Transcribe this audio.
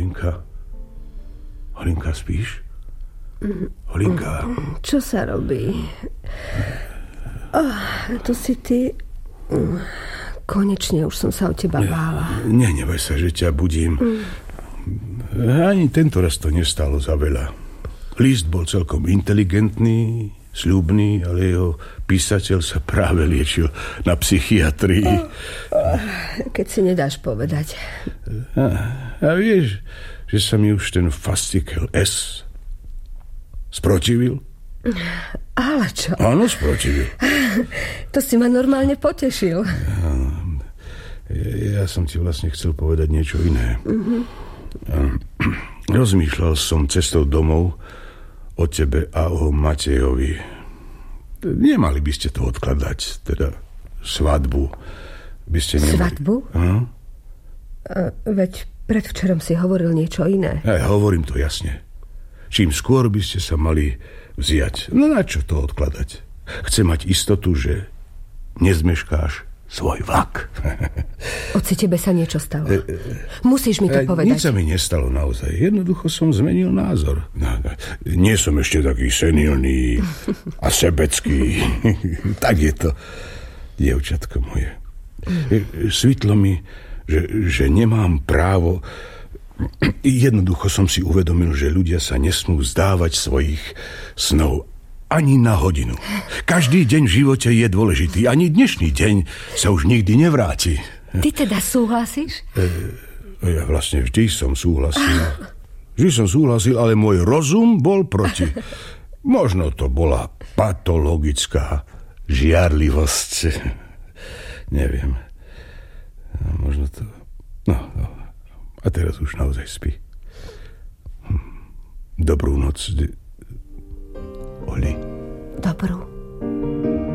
Holinka, spíš? Holinka. Čo sa robí? To si ty... Konečne už som sa o teba bála. Neboj sa, že ťa budím. Ani tento raz to nestalo za veľa. List bol celkom inteligentný, sľubný, ale jeho písateľ sa práve liečil na psychiatrii. Keď si nedáš povedať. A vieš, že sa mi už ten fascikel S sprotivil? Ale čo? Áno, sprotivil. To si ma normálne potešil. Ja som ti vlastne chcel povedať niečo iné. Rozmýšľal som cestou domov o tebe a o Matejovi. Nemali by ste to odkladať, teda svadbu. By ste nemali... Svadbu? Veď predvčerom si hovoril niečo iné. Hovorím to jasne. Čím skôr by ste sa mali vziať. No na čo to odkladať? Chcem mať istotu, že nezmeškáš svoj vlak. Oci, tebe sa niečo stalo. Musíš mi to povedať. Nič sa mi nestalo naozaj. Jednoducho som zmenil názor. Nie som ešte taký senilný a sebecký. Tak je to, dievčatko moje. Svitlo mi, že nemám právo. Jednoducho som si uvedomil, že ľudia sa nesmú vzdávať svojich snov ani na hodinu. Každý deň v živote je dôležitý. Ani dnešný deň sa už nikdy nevráti. Ty teda súhlasíš? Ja vlastne vždy som súhlasil. Ale môj rozum bol proti. Možno to bola patologická žiarlivosť. Neviem. Možno to... No. A teraz už naozaj spí. Dobrú noc,